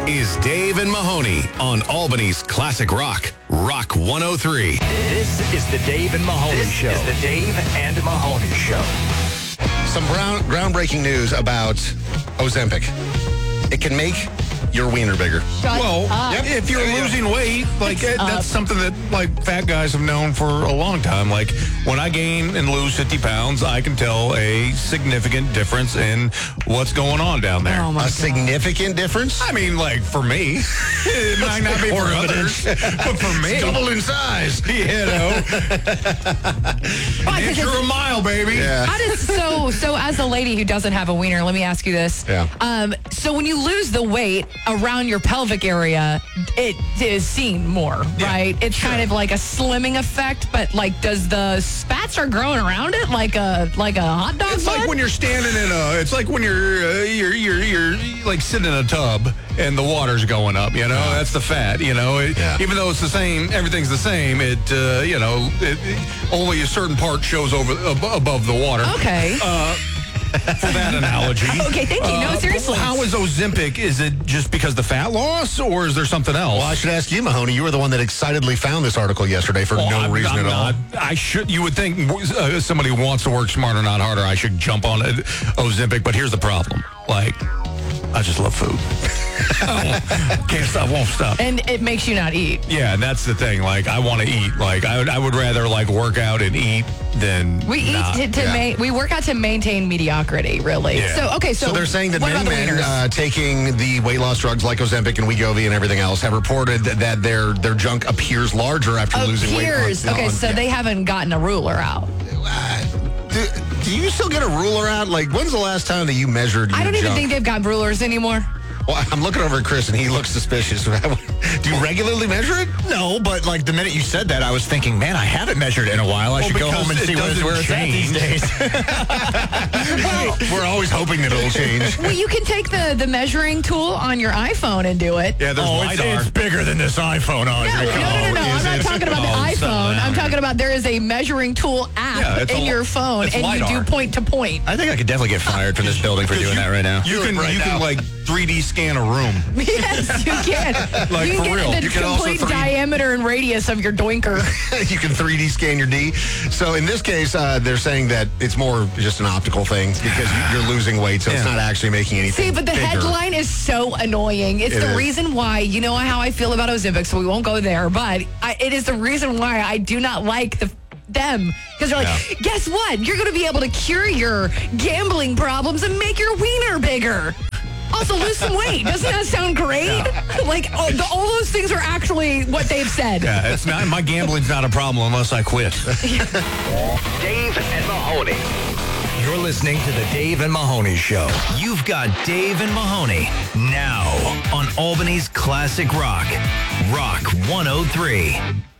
is Dave and Mahoney on Albany's Classic Rock, Rock 103. This is the Dave and Mahoney Show. This is the Dave and Mahoney Show. Some groundbreaking news about Ozempic. It can make your wiener bigger. If you're losing weight, that's something that fat guys have known for a long time. Like when I gain and lose 50 pounds, I can tell a significant difference in what's going on down there. Oh, a significant difference? I mean, for me, it might not be for others, but for me, it's double in size. An inch or a mile, baby. Yeah. So as a lady who doesn't have a wiener, let me ask you this. Yeah. So when you lose the weight around your pelvic area, it is seen more, right? It's kind of like a slimming effect, but does the spats are growing around it like a hot dog? It's like when you're standing in it's like when you're sitting in a tub and the water's going up, that's the fat, even though it's the same, everything's the same, only a certain part shows above the water. Okay. For that analogy. Okay, thank you. No, seriously. How is Ozempic? Is it just because the fat loss, or is there something else? Well, I should ask you, Mahoney. You were the one that excitedly found this article yesterday for no reason at all. I should. You would think somebody who wants to work smarter, not harder. I should jump on Ozempic, but here's the problem. I just love food. Can't stop, won't stop. And it makes you not eat. Yeah, and that's the thing. I want to eat. I would rather work out and eat than we not. eat we work out to maintain mediocrity, really. Yeah. So they're saying that many men taking the weight loss drugs like Ozempic and Wegovy and everything else have reported that their junk appears larger after losing weight. Okay, so they haven't gotten a ruler out. Do you still get a ruler out? When's the last time that you measured your I don't even junk? think they've got rulers anymore. Well, I'm looking over at Chris, and he looks suspicious. Do you regularly measure it? No, but the minute you said that, I was thinking, man, I haven't measured it in a while. I should go home and see where it's at these days. We're always hoping that it'll change. Well, you can take the measuring tool on your iPhone and do it. Yeah, there's LiDAR. It's bigger than this iPhone. No. I'm not talking about the iPhone. I'm talking about there is a measuring tool app in your phone, and LiDAR. You do point to point. I think I could definitely get fired from this building for doing that right now. You can 3D scan a room. Yes, you can. You for can real. get the You can also complete diameter and radius of your doinker. You can 3D scan your D. So in this case, they're saying that it's more just an optical thing because you're losing weight, so it's not actually making anything See, but the bigger. headline is so annoying. It's the reason why, you know how I feel about Ozempic, so we won't go there, but it is the reason why I do not like them. Because they're guess what? You're going to be able to cure your gambling problems and make your wiener bigger. Also, lose some weight. Doesn't that sound great? Yeah. All those things are actually what they've said. Yeah, it's not. My gambling's not a problem unless I quit. Dave and Mahoney. You're listening to the Dave and Mahoney Show. You've got Dave and Mahoney now on Albany's Classic Rock, Rock 103.